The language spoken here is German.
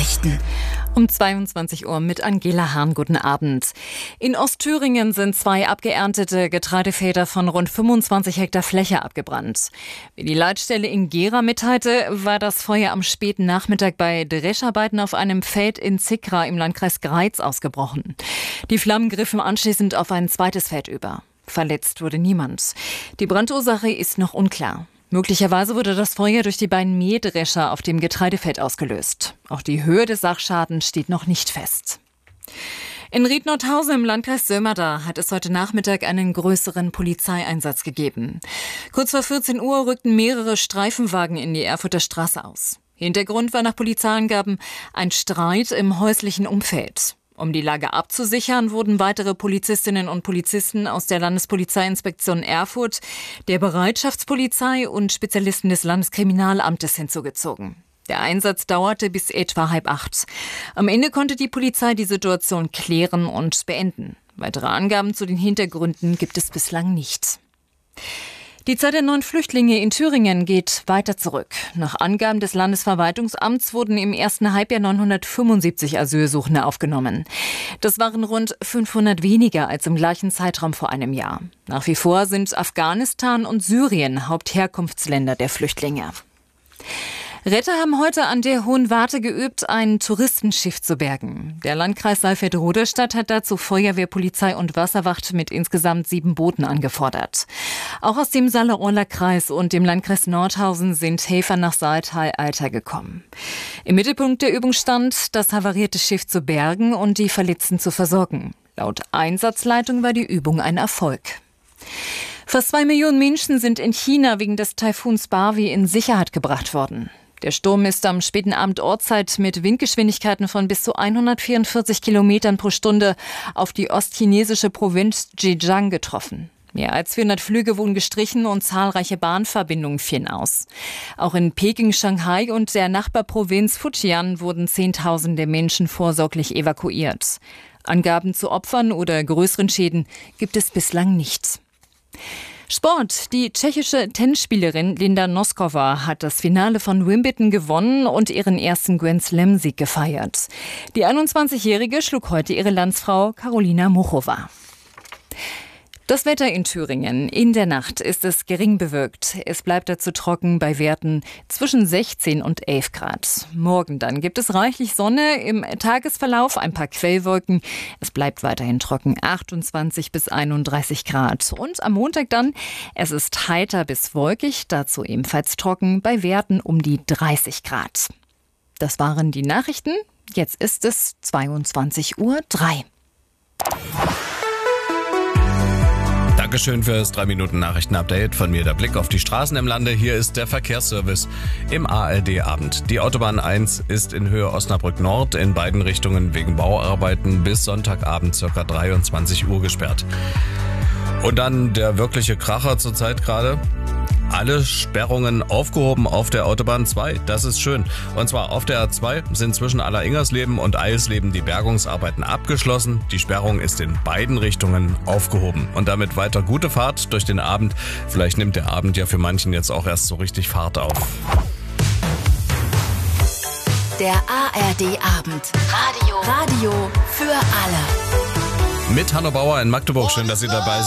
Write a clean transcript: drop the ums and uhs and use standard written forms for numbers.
Nachrichten. Um 22 Uhr mit Angela Hahn. Guten Abend. In Ostthüringen sind 2 abgeerntete Getreidefelder von rund 25 Hektar Fläche abgebrannt. Wie die Leitstelle in Gera mitteilte, war das Feuer am späten Nachmittag bei Drescharbeiten auf einem Feld in Zickra im Landkreis Greiz ausgebrochen. Die Flammen griffen anschließend auf ein zweites Feld über. Verletzt wurde niemand. Die Brandursache ist noch unklar. Möglicherweise wurde das Feuer durch die beiden Mähdrescher auf dem Getreidefeld ausgelöst. Auch die Höhe des Sachschadens steht noch nicht fest. In Ried-Nordhausen im Landkreis Sömmerda hat es heute Nachmittag einen größeren Polizeieinsatz gegeben. Kurz vor 14 Uhr rückten mehrere Streifenwagen in die Erfurter Straße aus. Hintergrund war nach Polizeiangaben ein Streit im häuslichen Umfeld. Um die Lage abzusichern, wurden weitere Polizistinnen und Polizisten aus der Landespolizeiinspektion Erfurt, der Bereitschaftspolizei und Spezialisten des Landeskriminalamtes hinzugezogen. Der Einsatz dauerte bis etwa 7:30. Am Ende konnte die Polizei die Situation klären und beenden. Weitere Angaben zu den Hintergründen gibt es bislang nicht. Die Zahl der neuen Flüchtlinge in Thüringen geht weiter zurück. Nach Angaben des Landesverwaltungsamts wurden im ersten Halbjahr 975 Asylsuchende aufgenommen. Das waren rund 500 weniger als im gleichen Zeitraum vor einem Jahr. Nach wie vor sind Afghanistan und Syrien Hauptherkunftsländer der Flüchtlinge. Retter haben heute an der Hohen Warte geübt, ein Touristenschiff zu bergen. Der Landkreis Saalfeld-Roderstadt hat dazu Feuerwehr, Polizei und Wasserwacht mit insgesamt 7 Booten angefordert. Auch aus dem Saale-Orler Kreis und dem Landkreis Nordhausen sind Helfer nach Saaltal-Alter gekommen. Im Mittelpunkt der Übung stand, das havarierte Schiff zu bergen und die Verletzten zu versorgen. Laut Einsatzleitung war die Übung ein Erfolg. Fast 2 Millionen Menschen sind in China wegen des Taifuns Barwi in Sicherheit gebracht worden. Der Sturm ist am späten Abend Ortszeit mit Windgeschwindigkeiten von bis zu 144 Kilometern pro Stunde auf die ostchinesische Provinz Zhejiang getroffen. Mehr als 400 Flüge wurden gestrichen und zahlreiche Bahnverbindungen fielen aus. Auch in Peking, Shanghai und der Nachbarprovinz Fujian wurden Zehntausende Menschen vorsorglich evakuiert. Angaben zu Opfern oder größeren Schäden gibt es bislang nicht. Sport. Die tschechische Tennisspielerin Linda Noskova hat das Finale von Wimbledon gewonnen und ihren ersten Grand-Slam-Sieg gefeiert. Die 21-Jährige schlug heute ihre Landsfrau Karolina Muchova. Das Wetter in Thüringen. In der Nacht ist es gering bewölkt. Es bleibt dazu trocken bei Werten zwischen 16 und 11 Grad. Morgen dann gibt es reichlich Sonne, im Tagesverlauf ein paar Quellwolken. Es bleibt weiterhin trocken, 28 bis 31 Grad. Und am Montag dann, es ist heiter bis wolkig, dazu ebenfalls trocken, bei Werten um die 30 Grad. Das waren die Nachrichten. Jetzt ist es 22:03 Uhr. Dankeschön fürs 3-Minuten-Nachrichten-Update. Von mir der Blick auf die Straßen im Lande. Hier ist der Verkehrsservice im ARD-Abend. Die Autobahn 1 ist in Höhe Osnabrück Nord in beiden Richtungen wegen Bauarbeiten bis Sonntagabend ca. 23 Uhr gesperrt. Und dann der wirkliche Kracher zurzeit gerade. Alle Sperrungen aufgehoben auf der Autobahn 2. Das ist schön. Und zwar auf der A2 sind zwischen Alleringers-Leben und Eisleben die Bergungsarbeiten abgeschlossen. Die Sperrung ist in beiden Richtungen aufgehoben. Und damit weiter gute Fahrt durch den Abend. Vielleicht nimmt der Abend ja für manchen jetzt auch erst so richtig Fahrt auf. Der ARD-Abend. Radio für alle. Mit Hanno Bauer in Magdeburg. Schön, dass Sie dabei sind.